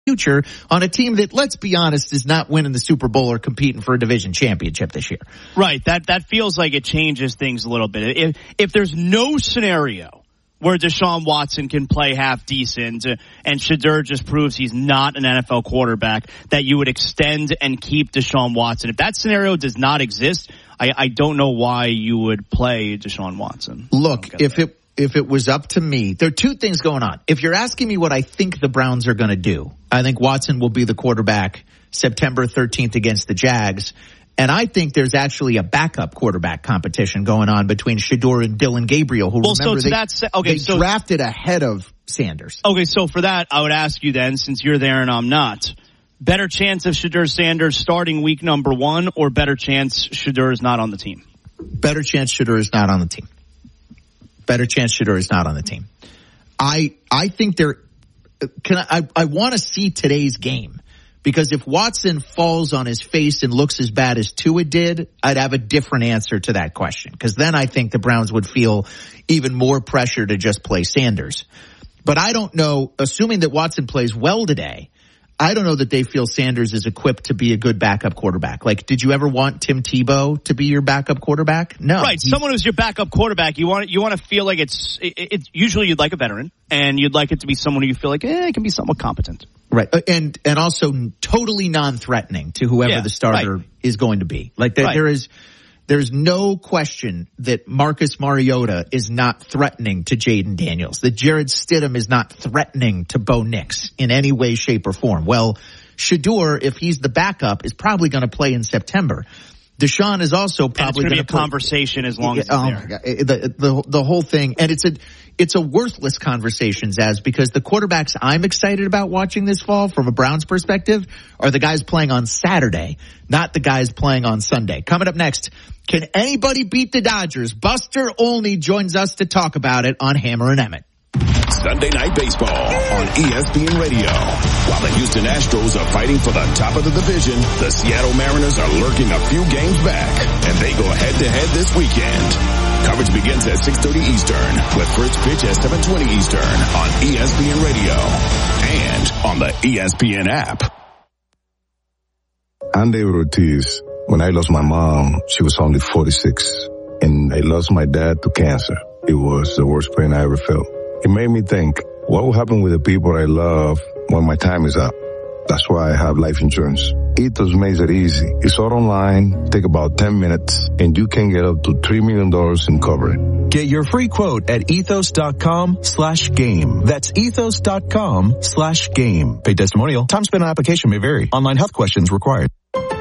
future on a team that, let's be honest, is not winning the Super Bowl or competing for a division championship this year. Right. That feels like it changes things a little bit. If there's no scenario where Deshaun Watson can play half decent and Shedeur just proves he's not an NFL quarterback, that you would extend and keep Deshaun Watson. If that scenario does not exist, I don't know why you would play Deshaun Watson. Look, if it was up to me, there are two things going on. If you're asking me what I think the Browns are going to do, I think Watson will be the quarterback September 13th against the Jags. And I think there's actually a backup quarterback competition going on between Shedeur and Dylan Gabriel, who they drafted ahead of Sanders. Okay, so for that, I would ask you then, since you're there and I'm not, better chance of Shedeur Sanders starting week number 1 or better chance Shedeur is not on the team? Better chance Shedeur is not on the team. Better chance Shedeur is not on the team. I think I want to see today's game. Because if Watson falls on his face and looks as bad as Tua did, I'd have a different answer to that question. Because then I think the Browns would feel even more pressure to just play Sanders. But I don't know, assuming that Watson plays well today, I don't know that they feel Sanders is equipped to be a good backup quarterback. Like, did you ever want Tim Tebow to be your backup quarterback? No. Right. Someone who's your backup quarterback, you want to feel like it's usually you'd like a veteran and you'd like it to be someone who you feel like, it can be somewhat competent. Right. And also totally non-threatening to whoever the starter is going to be. Like there's no question that Marcus Mariota is not threatening to Jaden Daniels, that Jarrett Stidham is not threatening to Bo Nix in any way, shape, or form. Well, Shedeur, if he's the backup, is probably going to play in September. Deshaun is also probably going to be a conversation as long as it's there. The whole thing, and it's a worthless conversation, Zaz, because the quarterbacks I'm excited about watching this fall from a Browns perspective are the guys playing on Saturday, not the guys playing on Sunday. Coming up next, can anybody beat the Dodgers? Buster Olney joins us to talk about it on Hammer and Emmett. Sunday Night Baseball on ESPN Radio. While the Houston Astros are fighting for the top of the division, the Seattle Mariners are lurking a few games back, and they go head-to-head this weekend. Coverage begins at 6:30 Eastern, with first pitch at 7:20 Eastern on ESPN Radio and on the ESPN app. I'm David Ortiz. When I lost my mom, she was only 46, and I lost my dad to cancer. It was the worst pain I ever felt. It made me think, what will happen with the people I love when my time is up? That's why I have life insurance. Ethos makes it easy. It's all online, take about 10 minutes, and you can get up to $3 million in coverage. Get your free quote at ethos.com/game. That's ethos.com/game. Paid testimonial. Time spent on application may vary. Online health questions required.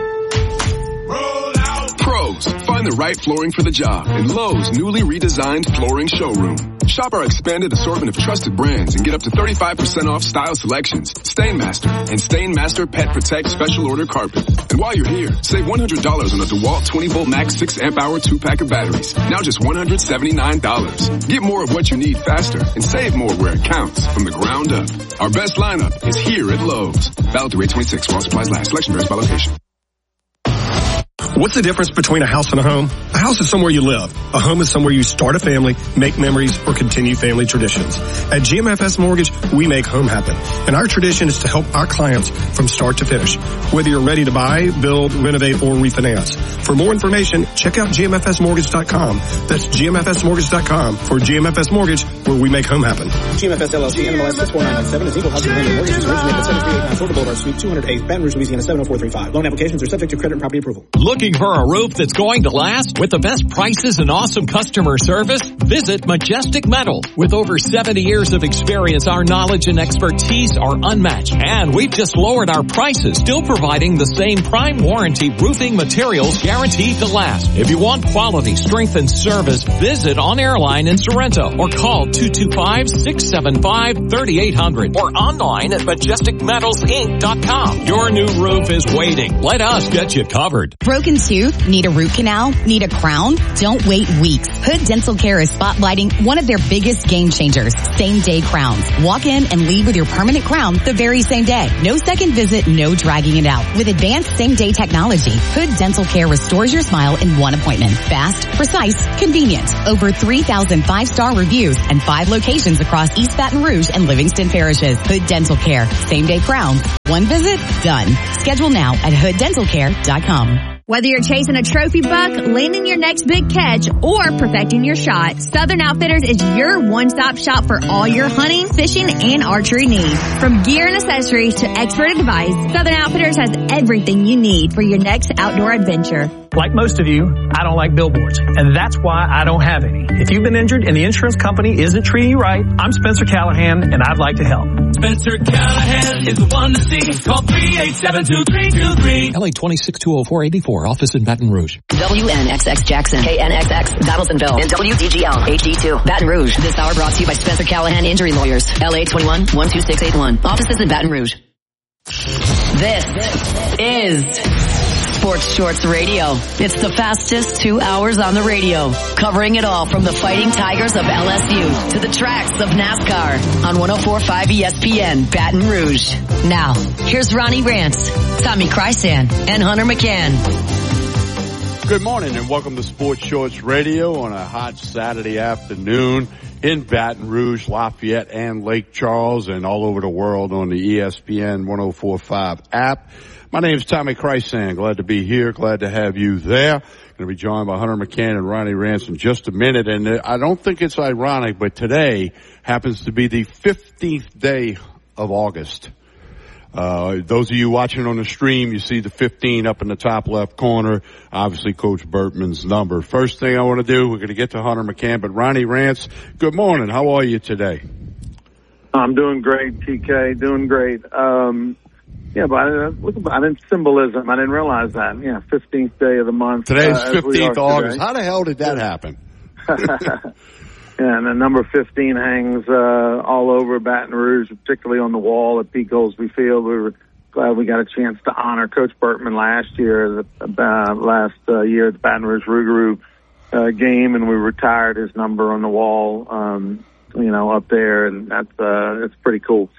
Pros, find the right flooring for the job in Lowe's newly redesigned flooring showroom. Shop our expanded assortment of trusted brands and get up to 35% off style selections, Stainmaster, and Stainmaster Pet Protect Special Order Carpet. And while you're here, save $100 on a DeWalt 20-volt max 6-amp-hour 2-pack of batteries. Now just $179. Get more of what you need faster and save more where it counts from the ground up. Our best lineup is here at Lowe's. Valid through 8/26 while supplies last. Selection varies by location. What's the difference between a house and a home? A house is somewhere you live. A home is somewhere you start a family, make memories, or continue family traditions. At GMFS Mortgage, we make home happen. And our tradition is to help our clients from start to finish. Whether you're ready to buy, build, renovate, or refinance. For more information, check out GMFSmortgage.com. That's GMFSmortgage.com for GMFS Mortgage, where we make home happen. GMFS LLC, NMLS 64997 is equal housing lender. Mortgages originated at 7389 Florida Boulevard, Suite 208, Baton Rouge, Louisiana 70435. Loan applications are subject to credit and property approval. Looking for a roof that's going to last with the best prices and awesome customer service? Visit Majestic Metals. With over 70 years of experience, our knowledge and expertise are unmatched. And we've just lowered our prices, still providing the same prime warranty roofing materials guaranteed to last. If you want quality, strength, and service, visit On Airline in Sorrento or call 225-675-3800 or online at MajesticMetalsInc.com. Your new roof is waiting. Let us get you covered. Broken tooth? Need a root canal? Need a crown? Don't wait weeks. Hood Dental Care is spotlighting one of their biggest game changers, same-day crowns. Walk in and leave with your permanent crown the very same day. No second visit, no dragging it out. With advanced same-day technology, Hood Dental Care restores your smile in one appointment. Fast, precise, convenient. Over 3,000 5-star reviews and 5 locations across East Baton Rouge and Livingston parishes. Hood Dental Care. Same-day crowns. One visit, done. Schedule now at hooddentalcare.com. Whether you're chasing a trophy buck, landing your next big catch, or perfecting your shot, Southern Outfitters is your one-stop shop for all your hunting, fishing, and archery needs. From gear and accessories to expert advice, Southern Outfitters has everything you need for your next outdoor adventure. Like most of you, I don't like billboards, and that's why I don't have any. If you've been injured and the insurance company isn't treating you right, I'm Spencer Callahan, and I'd like to help. Spencer Callahan is the one to see. Call 387-2323. LA 2620484, office in Baton Rouge. WNXX Jackson, KNXX Donaldsonville, and WDGL HD2 Baton Rouge. This hour brought to you by Spencer Callahan Injury Lawyers, LA 21-12681. Offices in Baton Rouge. This is Sports Shorts Radio. It's the fastest 2 hours on the radio, covering it all from the Fighting Tigers of LSU to the tracks of NASCAR on 104.5 ESPN Baton Rouge. Now, here's Ronnie Rance, Tommy Krysan, and Hunter McCann. Good morning and welcome to Sports Shorts Radio on a hot Saturday afternoon in Baton Rouge, Lafayette, and Lake Charles, and all over the world on the ESPN 104.5 app. My name is Tommy Krysan. Glad to be here. Glad to have you there. Going to be joined by Hunter McCann and Ronnie Rance in just a minute. And I don't think it's ironic, but today happens to be the 15th day of August. Those of you watching on the stream, you see the 15 up in the top left corner. Obviously, Coach Bertman's number. First thing I want to do, we're going to get to Hunter McCann, but Ronnie Rance, good morning. How are you today? I'm doing great, TK. Doing great. Yeah, but I didn't symbolism. I didn't realize that. Yeah, 15th day of the month. Today's 15th August. How the hell did that happen? Yeah, and the number 15 hangs all over Baton Rouge, particularly on the wall at Pete Goldsby Field. We were glad we got a chance to honor Coach Bertman last year, at the Baton Rouge Rougarou game, and we retired his number on the wall, up there, and that's it's pretty cool.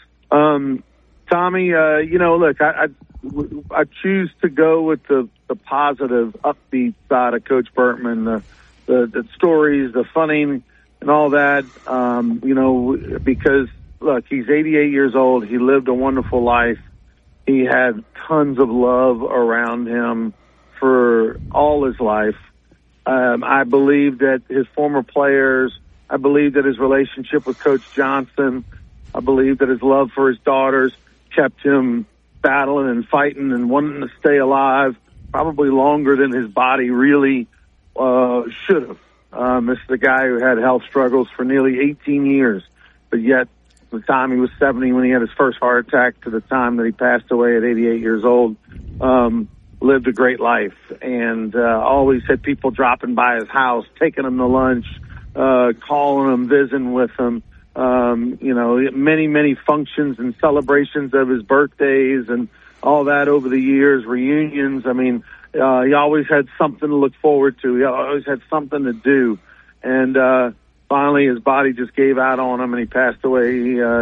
Tommy, look, I choose to go with the positive, upbeat side of Coach Bertman, the stories, the funning, and all that, because, look, he's 88 years old. He lived a wonderful life. He had tons of love around him for all his life. I believe that his former players, I believe that his relationship with Coach Johnson, I believe that his love for his daughters kept him battling and fighting and wanting to stay alive probably longer than his body really should have. This is a guy who had health struggles for nearly 18 years, but yet the time he was 70 when he had his first heart attack to the time that he passed away at 88 years old, lived a great life, and always had people dropping by his house, taking him to lunch, calling him, visiting with him. Many, many functions and celebrations of his birthdays and all that over the years, reunions. I mean, he always had something to look forward to. He always had something to do. And finally, his body just gave out on him, and he passed away,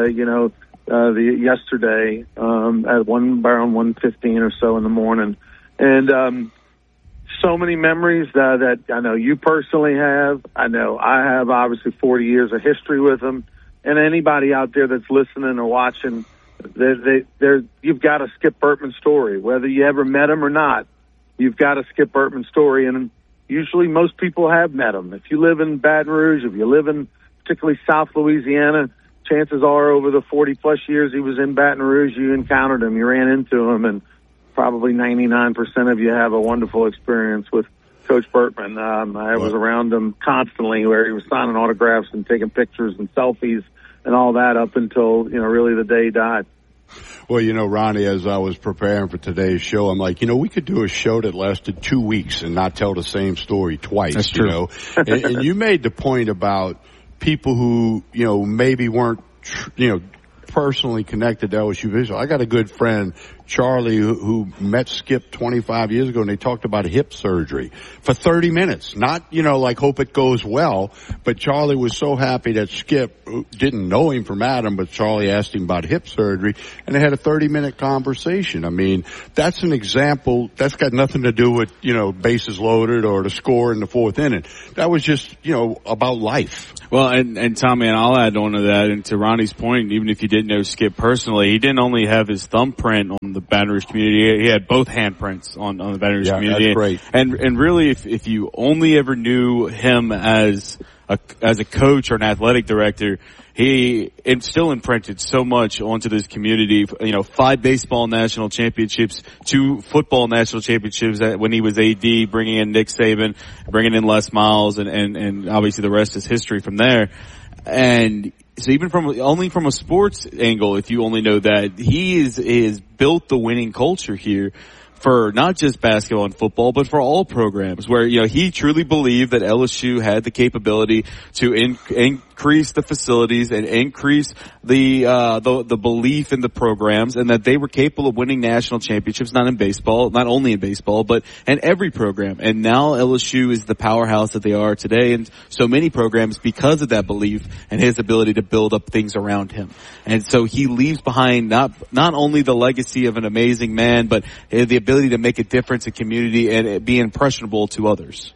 yesterday at around 1:15 or so in the morning. And so many memories that I know you personally have. I know I have, obviously, 40 years of history with him. And anybody out there that's listening or watching, you've got a Skip Bertman story. Whether you ever met him or not, you've got a Skip Bertman story. And usually most people have met him. If you live in Baton Rouge, if you live in particularly South Louisiana, chances are over the 40-plus years he was in Baton Rouge, you encountered him, you ran into him, and probably 99% of you have a wonderful experience with Coach Bertman. I was around him constantly where he was signing autographs and taking pictures and selfies and all that up until, really the day he died. Well, Ronnie, as I was preparing for today's show, I'm like, we could do a show that lasted 2 weeks and not tell the same story twice. That's true. And you made the point about people who, maybe weren't, personally connected to LSU baseball. I got a good friend, Charlie, who met Skip 25 years ago, and they talked about hip surgery for 30 minutes. Not, like hope it goes well, but Charlie was so happy that Skip, who didn't know him from Adam, but Charlie asked him about hip surgery, and they had a 30-minute conversation. I mean, that's an example. That's got nothing to do with, bases loaded or the score in the fourth inning. That was just, about life. Well, and Tommy, and I'll add on to that, and to Ronnie's point, even if you didn't know Skip personally, he didn't only have his thumbprint on the Baton Rouge community, he had both handprints on the Baton Rouge community. That's great. And really, if you only ever knew him as a coach or an athletic director, he still imprinted so much onto this community. 5 baseball national championships, 2 football national championships when he was AD, bringing in Nick Saban, bringing in Les Miles, and obviously the rest is history from there. And so even from a sports angle, if you only know that, he is built the winning culture here for not just basketball and football, but for all programs, where, he truly believed that LSU had the capability to increase the facilities and increase the belief in the programs, and that they were capable of winning national championships, not only in baseball, but in every program. And now LSU is the powerhouse that they are today, and so many programs because of that belief and his ability to build up things around him. And so he leaves behind not only the legacy of an amazing man, but the ability to make a difference in community and be impressionable to others.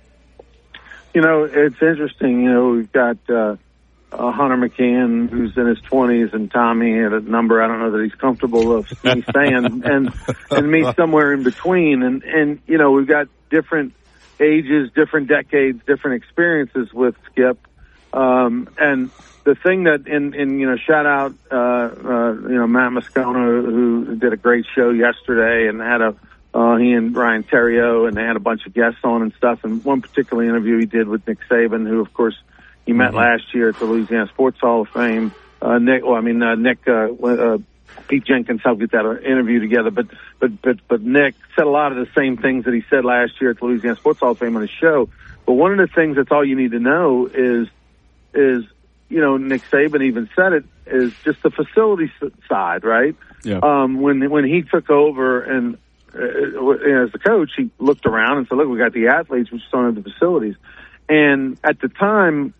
It's interesting. We've got Hunter McCann, who's in his 20s, and Tommy at a number I don't know that he's comfortable of me saying, and me somewhere in between. And we've got different ages, different decades, different experiences with Skip. And the thing that, shout out, Matt Moscona, who did a great show yesterday and had he and Ryan Theriot, and they had a bunch of guests on and stuff. And one particular interview he did with Nick Saban, who of course he met last year at the Louisiana Sports Hall of Fame. Pete Jenkins helped get that interview together, but Nick said a lot of the same things that he said last year at the Louisiana Sports Hall of Fame on his show. But one of the things that's all you need to know is Nick Saban even said it, is just the facility side, right? Yeah. When he took over and as the coach, he looked around and said, "Look, we got the athletes, we just don't have the facilities." And at the time,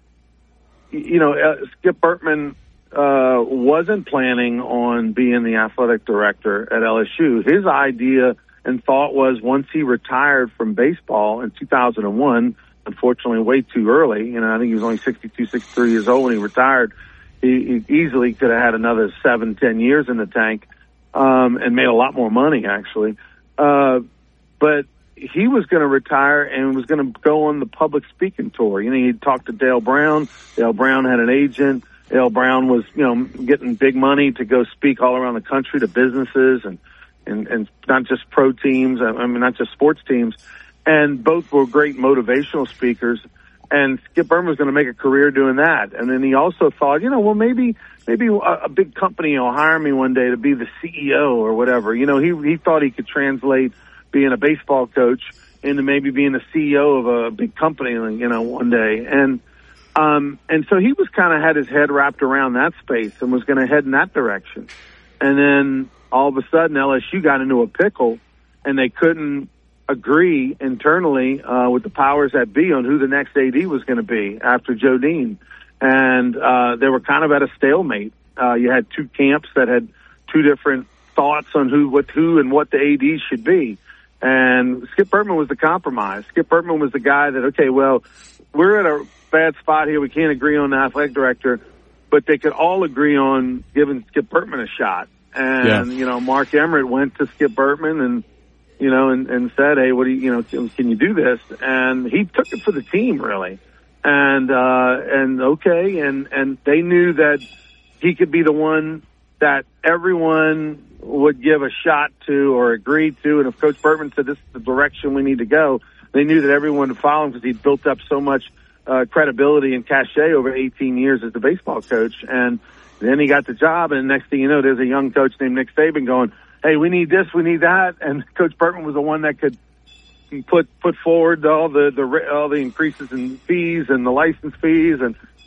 Skip Bertman wasn't planning on being the athletic director at LSU. His idea and thought was, once he retired from baseball in 2001, unfortunately way too early, I think he was only 62, 63 years old when he retired. He easily could have had another 7-10 years in the tank, and made a lot more money, actually. But he was going to retire and was going to go on the public speaking tour. He'd talked to Dale Brown. Dale Brown had an agent. Dale Brown was, getting big money to go speak all around the country to businesses and not just pro teams. Not just sports teams. And both were great motivational speakers. And Skip Bertman was going to make a career doing that. And then he also thought, maybe a big company will hire me one day to be the CEO or whatever. He thought he could translate being a baseball coach into maybe being the CEO of a big company, one day. And so he was kind of had his head wrapped around that space and was going to head in that direction. And then all of a sudden LSU got into a pickle, and they couldn't agree internally with the powers that be on who the next AD was going to be after Joe Dean. And they were kind of at a stalemate. You had two camps that had two different thoughts on who and what the AD should be. And Skip Bertman was the compromise. Skip Bertman was the guy that, okay, well, we're at a bad spot here. We can't agree on the athletic director, but they could all agree on giving Skip Bertman a shot. And, Mark Emmert went to Skip Bertman and said, "Hey, what do can you do this?" And he took it for the team, really. And they knew that he could be the one that everyone would give a shot to or agree to. And if Coach Bertman said this is the direction we need to go, they knew that everyone would follow him because he'd built up so much credibility and cachet over 18 years as the baseball coach. And then he got the job, and next thing you know, there's a young coach named Nick Saban going, "Hey, we need this, we need that." And Coach Bertman was the one that could put forward all the increases in fees and the license fees, and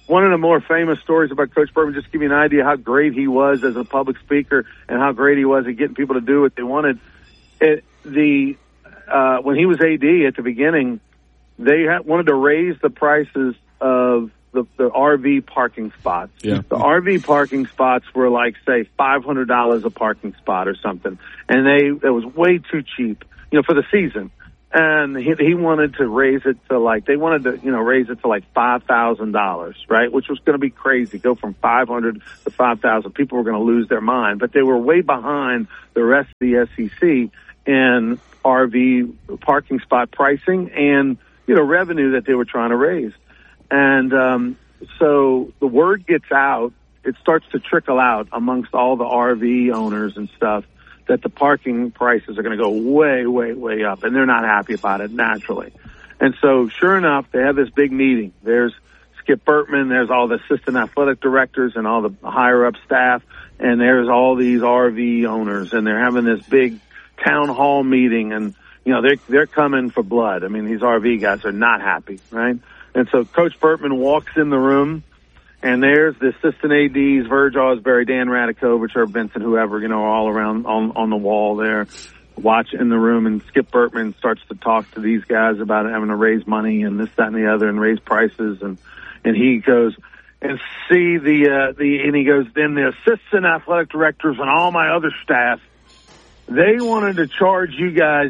one of the more famous stories about Coach Bertman, just to give you an idea how great he was as a public speaker and how great he was at getting people to do what they wanted. When he was AD at the beginning, they wanted to raise the prices of the RV parking spots. Yeah. The RV parking spots were like, say, $500 a parking spot or something. And it was way too cheap, for the season. And he wanted to raise it to raise it to like $5,000, right? Which was going to be crazy. Go from 500 to 5,000. People were going to lose their mind, but they were way behind the rest of the SEC in RV parking spot pricing and, revenue that they were trying to raise. And, so the word gets out, it starts to trickle out amongst all the RV owners and stuff that the parking prices are going to go way, way, way up, and they're not happy about it naturally. And so sure enough, they have this big meeting. There's Skip Bertman, there's all the assistant athletic directors and all the higher up staff, and there's all these RV owners, and they're having this big town hall meeting, and, they're coming for blood. I mean, these RV guys are not happy, right? And so Coach Bertman walks in the room, and there's the assistant ADs, Verge Osbury, Dan Radakovich, Herb Vincent, whoever, all around on the wall there, watch in the room. And Skip Bertman starts to talk to these guys about having to raise money and this, that, and the other, and raise prices. And he goes, and see and he goes, then the assistant athletic directors and all my other staff, they wanted to charge you guys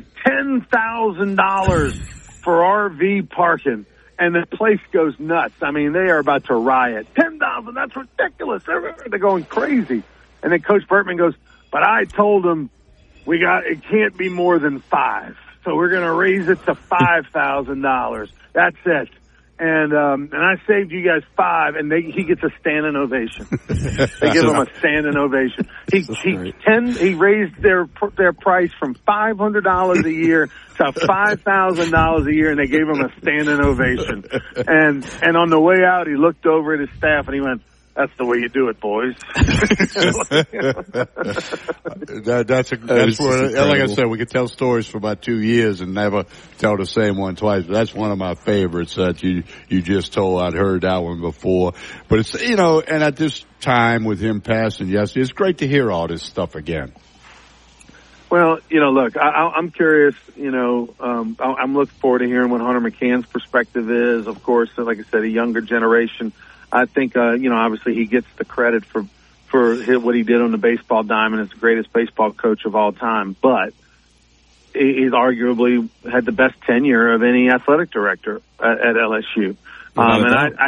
$10,000 for RV parking. And the place goes nuts. I mean, they are about to riot. 10,000, that's ridiculous. They're going crazy. And then Coach Bertman goes, but I told them it can't be more than 5. So we're going to raise it to $5,000. That's it. And I saved you guys 5, and he gets a standing ovation. They give him a standing ovation. He raised their price from $500 a year to $5,000 a year, and they gave him a standing ovation. And on the way out, he looked over at his staff and he went, "That's the way you do it, boys." That's where, like I said, we could tell stories for about 2 years and never tell the same one twice. But that's one of my favorites that you just told. I'd heard that one before. But it's, and at this time with him passing yesterday, it's great to hear all this stuff again. Well, look, I'm curious, I'm looking forward to hearing what Hunter McCann's perspective is. Of course, like I said, a younger generation. I think, obviously he gets the credit for what he did on the baseball diamond as the greatest baseball coach of all time. But he's arguably had the best tenure of any athletic director at LSU. I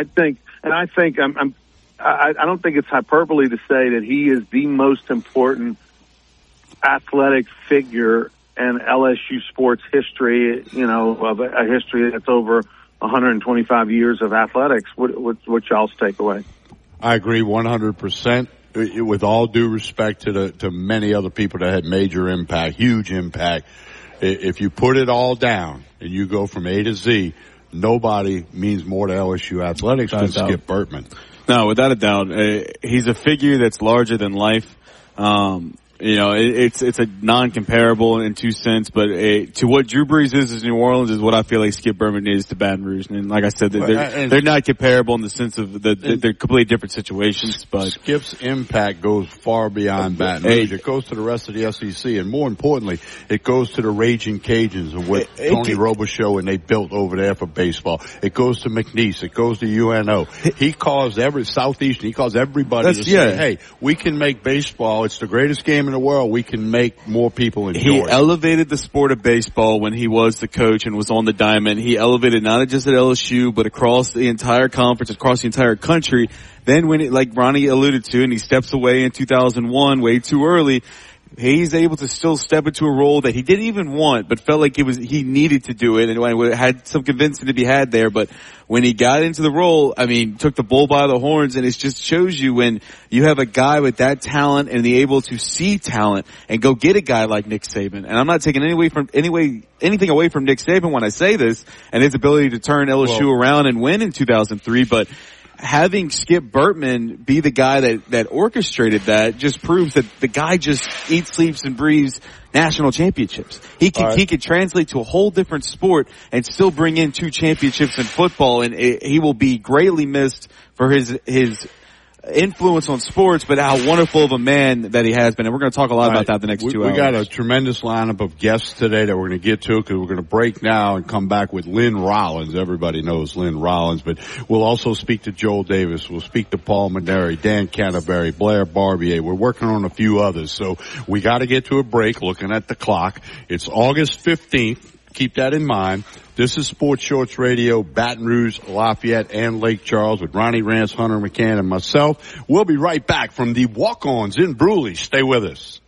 don't think it's hyperbole to say that he is the most important athletic figure in LSU sports history, of a history that's over 125 years of athletics. What's y'all's takeaway? I agree 100%. With all due respect to many other people that had major impact, huge impact. If you put it all down and you go from A to Z, nobody means more to LSU athletics than Skip Bertman. No, without a doubt. He's a figure that's larger than life. It's a non-comparable in 2 cents, but to what Drew Brees is in New Orleans is what I feel like Skip Bertman is to Baton Rouge. And like I said, they're not comparable in the sense of they're completely different situations. But Skip's impact goes far beyond Baton Rouge. It goes to the rest of the SEC, and more importantly, it goes to the Raging Cajuns and what Tony Robichaux and they built over there for baseball. It goes to McNeese. It goes to UNO. He calls Southeastern. He calls everybody to say, hey, we can make baseball. It's the greatest game in the world. We can make more people enjoy it. He elevated the sport of baseball when he was the coach and was on the diamond. He elevated not just at LSU, but across the entire conference, across the entire country. Then when like Ronnie alluded to, and he steps away in 2001 way too early, he's able to still step into a role that he didn't even want, but felt like he needed to do it, and had some convincing to be had there. But when he got into the role, took the bull by the horns, and it just shows you when you have a guy with that talent and the able to see talent and go get a guy like Nick Saban. And I'm not taking anything away from Nick Saban when I say this and his ability to turn LSU around and win in 2003, but having Skip Bertman be the guy that orchestrated that just proves that the guy just eats, sleeps, and breathes national championships. He can translate to a whole different sport and still bring in 2 championships in football, and he will be greatly missed for his influence on sports, but how wonderful of a man that he has been. And we're going to talk a lot about that the next 2 hours. We got a tremendous lineup of guests today that we're going to get to because we're going to break now and come back with Lynn Rollins. Everybody knows Lynn Rollins, but we'll also speak to Joel Davis. We'll speak to Paul Maneri, Dan Canterbury, Blair Barbier. We're working on a few others. So we got to get to a break looking at the clock. It's August 15th. Keep that in mind. This is Sports Shorts Radio, Baton Rouge, Lafayette, and Lake Charles with Ronnie Rance, Hunter McCann, and myself. We'll be right back from the walk-ons in Brewley. Stay with us.